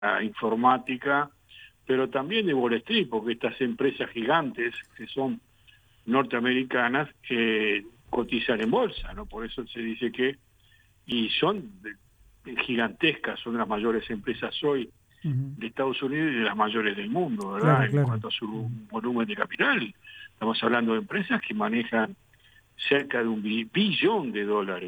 informática, pero también de Wall Street, porque estas empresas gigantes que son norteamericanas cotizan en bolsa, ¿no? Por eso se dice que, y son gigantescas, son las mayores empresas hoy de Estados Unidos y de las mayores del mundo, ¿verdad? Claro, En claro. cuanto a su volumen de capital, estamos hablando de empresas que manejan cerca de $1 billón.